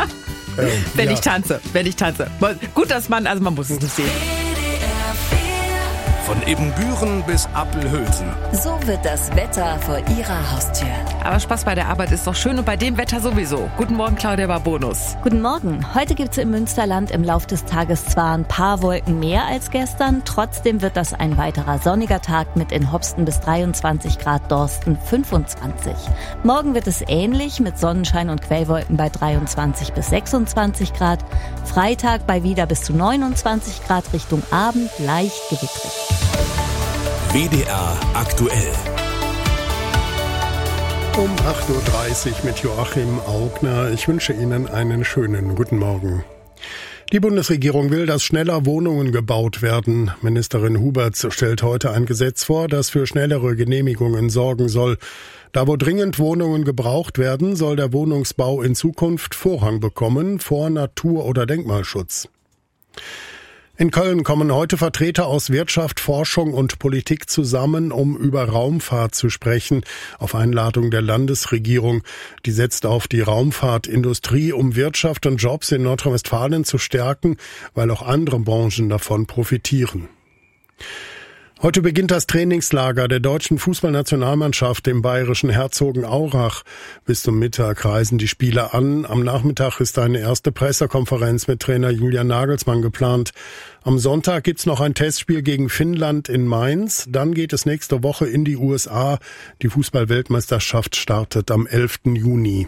Wenn ich tanze. Gut, dass man muss es nicht sehen. Von Ebenbüren bis Appelhülsen. So wird das Wetter vor Ihrer Haustür. Aber Spaß bei der Arbeit ist doch schön und bei dem Wetter sowieso. Guten Morgen, Claudia Barbonus. Guten Morgen. Heute gibt es im Münsterland im Lauf des Tages zwar ein paar Wolken mehr als gestern, trotzdem wird das ein weiterer sonniger Tag mit in Hopsten bis 23 Grad, Dorsten 25. Morgen wird es ähnlich mit Sonnenschein und Quellwolken bei 23 bis 26 Grad. Freitag bei wieder bis zu 29 Grad, Richtung Abend leicht gewittrig. WDR aktuell. Um 8.30 Uhr mit Joachim Augner. Ich wünsche Ihnen einen schönen guten Morgen. Die Bundesregierung will, dass schneller Wohnungen gebaut werden. Ministerin Huberts stellt heute ein Gesetz vor, das für schnellere Genehmigungen sorgen soll. Da wo dringend Wohnungen gebraucht werden, soll der Wohnungsbau in Zukunft Vorrang bekommen vor Natur- oder Denkmalschutz. In Köln kommen heute Vertreter aus Wirtschaft, Forschung und Politik zusammen, um über Raumfahrt zu sprechen, auf Einladung der Landesregierung. Die setzt auf die Raumfahrtindustrie, um Wirtschaft und Jobs in Nordrhein-Westfalen zu stärken, weil auch andere Branchen davon profitieren. Heute beginnt das Trainingslager der deutschen Fußballnationalmannschaft im bayerischen Herzogenaurach. Bis zum Mittag reisen die Spieler an. Am Nachmittag ist eine erste Pressekonferenz mit Trainer Julian Nagelsmann geplant. Am Sonntag gibt's noch ein Testspiel gegen Finnland in Mainz. Dann geht es nächste Woche in die USA. Die Fußball-Weltmeisterschaft startet am 11. Juni.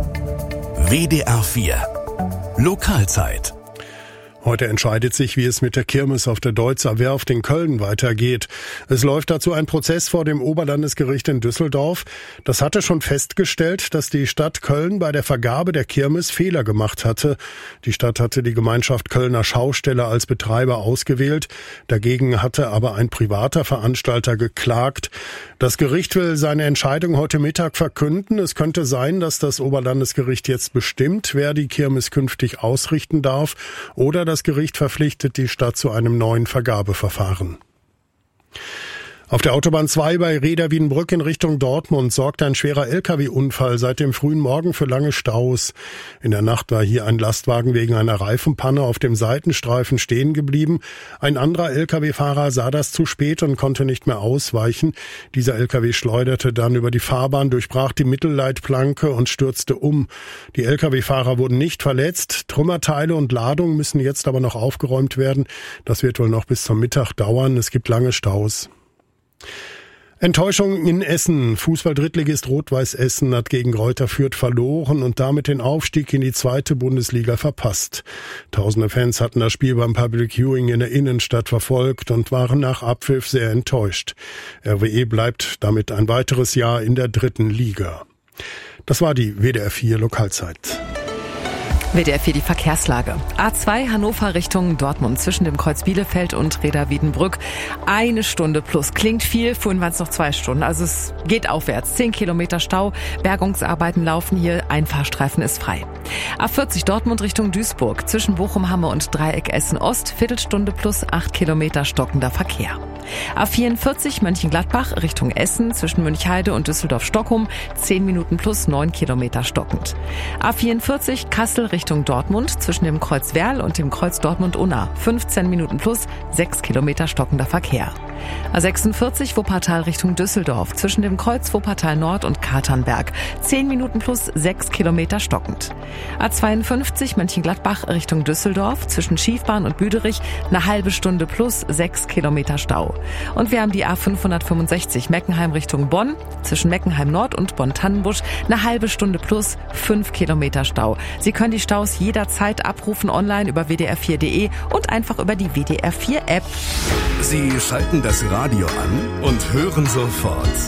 WDR 4 Lokalzeit. Heute entscheidet sich, wie es mit der Kirmes auf der Deutzer Werft in Köln weitergeht. Es läuft dazu ein Prozess vor dem Oberlandesgericht in Düsseldorf. Das hatte schon festgestellt, dass die Stadt Köln bei der Vergabe der Kirmes Fehler gemacht hatte. Die Stadt hatte die Gemeinschaft Kölner Schausteller als Betreiber ausgewählt. Dagegen hatte aber ein privater Veranstalter geklagt. Das Gericht will seine Entscheidung heute Mittag verkünden. Es könnte sein, dass das Oberlandesgericht jetzt bestimmt, wer die Kirmes künftig ausrichten darf, oder das Gericht verpflichtet die Stadt zu einem neuen Vergabeverfahren. Auf der Autobahn 2 bei Rheda-Wiedenbrück in Richtung Dortmund sorgt ein schwerer Lkw-Unfall seit dem frühen Morgen für lange Staus. In der Nacht war hier ein Lastwagen wegen einer Reifenpanne auf dem Seitenstreifen stehen geblieben. Ein anderer Lkw-Fahrer sah das zu spät und konnte nicht mehr ausweichen. Dieser Lkw schleuderte dann über die Fahrbahn, durchbrach die Mittelleitplanke und stürzte um. Die Lkw-Fahrer wurden nicht verletzt. Trümmerteile und Ladung müssen jetzt aber noch aufgeräumt werden. Das wird wohl noch bis zum Mittag dauern. Es gibt lange Staus. Enttäuschung in Essen. Fußball-Drittligist Rot-Weiß Essen hat gegen Greuther Fürth verloren und damit den Aufstieg in die 2. Bundesliga verpasst. Tausende Fans hatten das Spiel beim Public Viewing in der Innenstadt verfolgt und waren nach Abpfiff sehr enttäuscht. RWE bleibt damit ein weiteres Jahr in der 3. Liga. Das war die WDR 4 Lokalzeit. WDR 4 die Verkehrslage. A2 Hannover Richtung Dortmund zwischen dem Kreuz Bielefeld und Rheda-Wiedenbrück. 1 Stunde plus. Klingt viel, vorhin waren es noch 2 Stunden. Also es geht aufwärts. 10 Kilometer Stau. Bergungsarbeiten laufen hier. Ein Fahrstreifen ist frei. A40 Dortmund Richtung Duisburg zwischen Bochum-Hamme und Dreieck Essen-Ost. Viertelstunde plus 8 Kilometer stockender Verkehr. A44 Mönchengladbach Richtung Essen zwischen Münchheide und Düsseldorf-Stockholm 10 Minuten plus 9 Kilometer stockend. A44 Kassel Richtung Dortmund zwischen dem Kreuz Werl und dem Kreuz Dortmund-Unna 15 Minuten plus 6 Kilometer stockender Verkehr. A46 Wuppertal Richtung Düsseldorf zwischen dem Kreuz Wuppertal Nord und Katernberg 10 Minuten plus 6 Kilometer stockend. A52 Mönchengladbach Richtung Düsseldorf zwischen Schiefbahn und Büderich eine halbe Stunde plus 6 Kilometer Stau. Und wir haben die A565 Meckenheim Richtung Bonn zwischen Meckenheim Nord und Bonn-Tannenbusch eine halbe Stunde plus 5 Kilometer Stau. Sie können die Staus jederzeit abrufen online über wdr4.de und einfach über die WDR 4 App. Sie schalten das Radio an und hören sofort